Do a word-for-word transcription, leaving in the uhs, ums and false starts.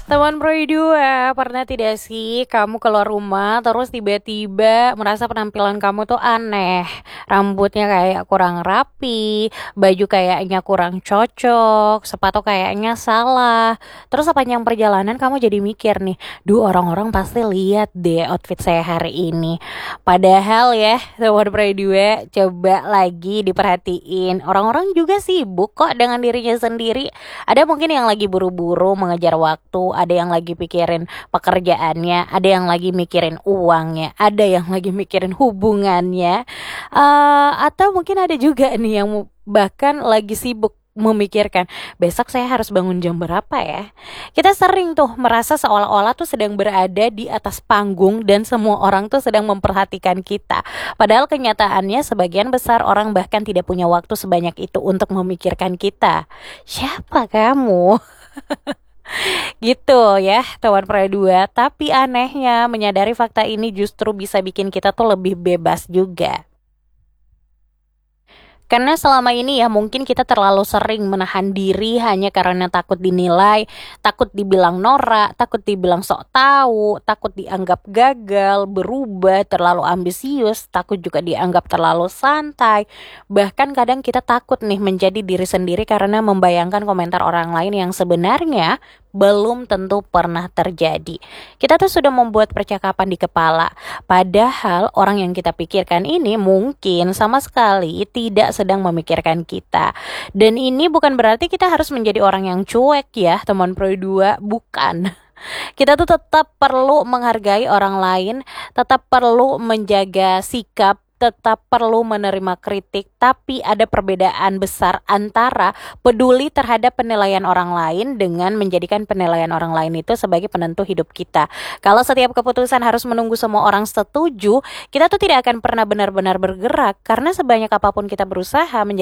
Teman Pro dua, pernah tidak sih kamu keluar rumah terus tiba-tiba merasa penampilan kamu tuh aneh? Rambutnya kayak kurang rapi, baju kayaknya kurang cocok, sepatu kayaknya salah. Terus sepanjang perjalanan kamu jadi mikir nih, duh orang-orang pasti lihat deh outfit saya hari ini. Padahal ya, teman Pro dua, coba lagi diperhatiin. Orang-orang juga sibuk kok dengan dirinya sendiri. Ada mungkin yang lagi buru-buru mengejar waktu, ada yang lagi pikirin pekerjaannya, ada yang lagi mikirin uangnya, ada yang lagi mikirin hubungannya, eh atau mungkin ada juga nih yang bahkan lagi sibuk memikirkan besok saya harus bangun jam berapa ya. Kita sering tuh merasa seolah-olah tuh sedang berada di atas panggung dan semua orang tuh sedang memperhatikan kita. Padahal kenyataannya sebagian besar orang bahkan tidak punya waktu sebanyak itu untuk memikirkan kita. Siapa kamu? Gitu ya teman Pro dua. Tapi anehnya menyadari fakta ini justru bisa bikin kita tuh lebih bebas juga. Karena selama ini ya mungkin kita terlalu sering menahan diri hanya karena takut dinilai, takut dibilang norak, takut dibilang sok tahu, takut dianggap gagal, berubah, terlalu ambisius, takut juga dianggap terlalu santai. Bahkan kadang kita takut nih menjadi diri sendiri karena membayangkan komentar orang lain yang sebenarnya belum tentu pernah terjadi. Kita tuh sudah membuat percakapan di kepala, padahal orang yang kita pikirkan ini mungkin sama sekali tidak sedang memikirkan kita. Dan ini bukan berarti kita harus menjadi orang yang cuek ya teman Pro dua, bukan. Kita tuh tetap perlu menghargai orang lain, tetap perlu menjaga sikap, tetap perlu menerima kritik, tapi ada perbedaan besar antara peduli terhadap penilaian orang lain dengan menjadikan penilaian orang lain itu sebagai penentu hidup kita. Kalau setiap keputusan harus menunggu semua orang setuju, kita tuh tidak akan pernah benar-benar bergerak, karena sebanyak apapun kita berusaha menjadi